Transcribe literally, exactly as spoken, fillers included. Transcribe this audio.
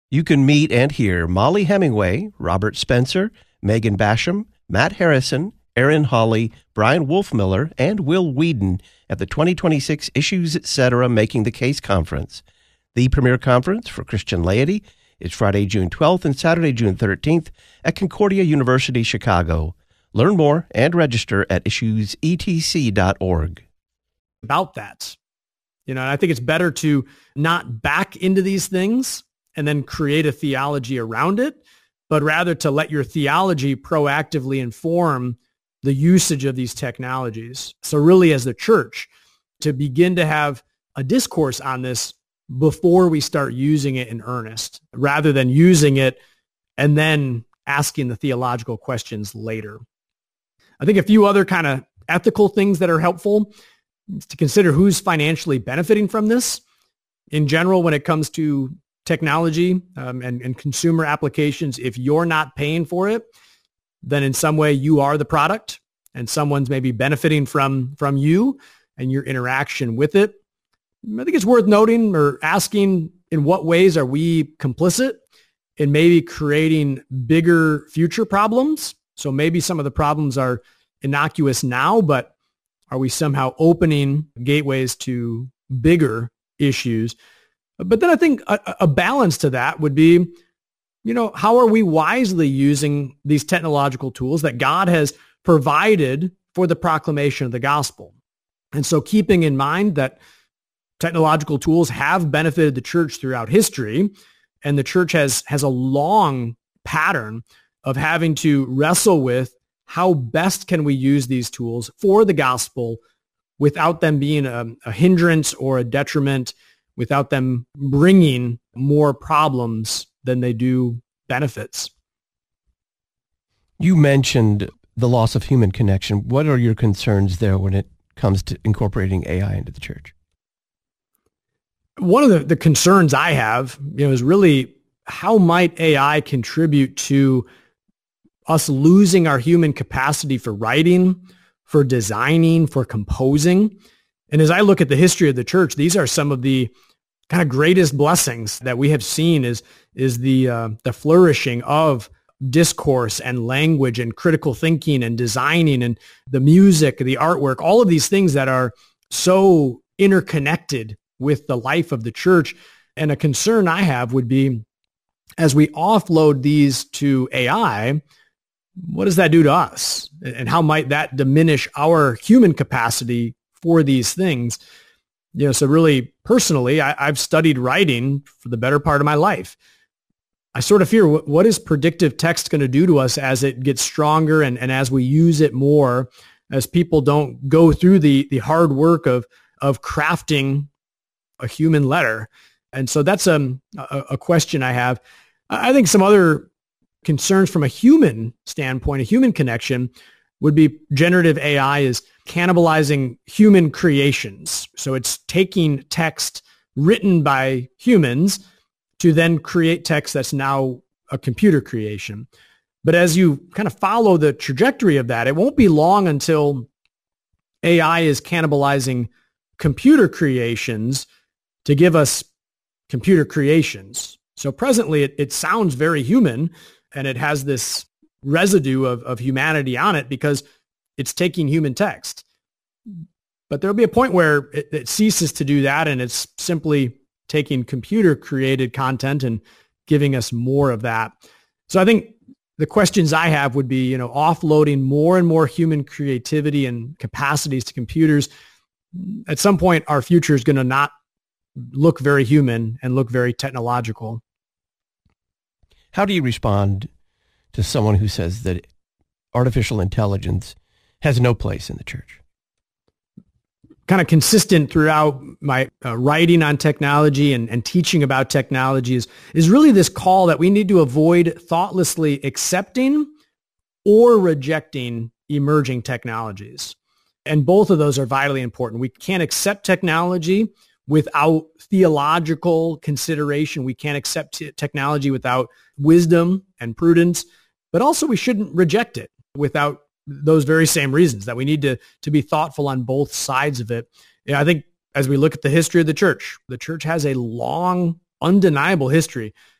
You can meet and hear Molly Hemingway, Robert Spencer, Megan Basham, Matt Harrison, Aaron Hawley, Brian Wolfmiller, and Will Whedon at the twenty twenty-six Issues Etc. Making the Case Conference. The premier conference for Christian laity is Friday, June twelfth and Saturday, June thirteenth at Concordia University, Chicago. Learn more and register at issues e t c dot org. About that. You know, and I think it's better to not back into these things and then create a theology around it, but rather to let your theology proactively inform the usage of these technologies. So really, as the church, to begin to have a discourse on this before we start using it in earnest, rather than using it and then asking the theological questions later. I think a few other kind of ethical things that are helpful is to consider who's financially benefiting from this. In general, when it comes to technology um, and, and consumer applications, if you're not paying for it, then in some way you are the product and someone's maybe benefiting from, from you and your interaction with it. I think it's worth noting or asking, in what ways are we complicit in maybe creating bigger future problems? So maybe some of the problems are innocuous now, but are we somehow opening gateways to bigger issues? But then I think a, a balance to that would be, you know, how are we wisely using these technological tools that God has provided for the proclamation of the gospel? And so keeping in mind that technological tools have benefited the church throughout history, and the church has, has a long pattern of having to wrestle with how best can we use these tools for the gospel without them being a, a hindrance or a detriment, without them bringing more problems than they do benefits. You mentioned the loss of human connection. What are your concerns there when it comes to incorporating A I into the church? One of the, the concerns I have, you know, is really how might A I contribute to us losing our human capacity for writing, for designing, for composing. And as I look at the history of the church, these are some of the kind of greatest blessings that we have seen is, is the, uh, the flourishing of discourse and language and critical thinking and designing and the music, the artwork, all of these things that are so interconnected with the life of the church. And a concern I have would be, as we offload these to A I, what does that do to us? And how might that diminish our human capacity for these things? You know, so really personally, I, I've studied writing for the better part of my life. I sort of fear, what, what is predictive text going to do to us as it gets stronger and, and as we use it more, as people don't go through the, the hard work of, of crafting a human letter? And so that's um, a, a question I have. I think some other concerns from a human standpoint, a human connection, would be generative A I is cannibalizing human creations. So it's taking text written by humans to then create text that's now a computer creation. But as you kind of follow the trajectory of that, it won't be long until A I is cannibalizing computer creations to give us computer creations. So presently it, it sounds very human, and it has this residue of, of humanity on it because it's taking human text. But there'll be a point where it, it ceases to do that, and it's simply taking computer-created content and giving us more of that. So I think the questions I have would be, you know, offloading more and more human creativity and capacities to computers. At some point, our future is going to not look very human and look very technological. How do you respond to someone who says that artificial intelligence has no place in the church? Kind of consistent throughout my uh, writing on technology and, and teaching about technology is, is really this call that we need to avoid thoughtlessly accepting or rejecting emerging technologies. And both of those are vitally important. We can't accept technology without theological consideration. We can't accept t- technology without wisdom and prudence, but also we shouldn't reject it without those very same reasons, that we need to, to be thoughtful on both sides of it. You know, I think as we look at the history of the church, the church has a long, undeniable history